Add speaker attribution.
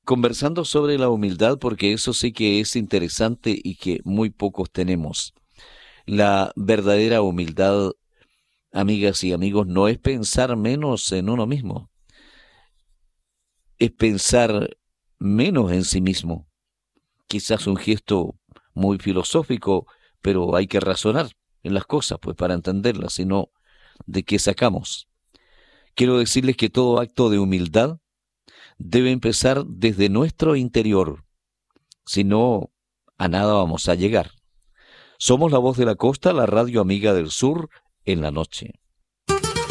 Speaker 1: conversando sobre la humildad porque eso sí que es interesante y que muy pocos tenemos. La verdadera humildad, amigas y amigos, no es pensar menos en uno mismo, es pensar menos en sí mismo. Quizás un gesto muy filosófico, pero hay que razonar en las cosas, pues para entenderlas, sino de qué sacamos. Quiero decirles que todo acto de humildad debe empezar desde nuestro interior, si no, a nada vamos a llegar. Somos la voz de la costa, la radio amiga del sur, en la noche.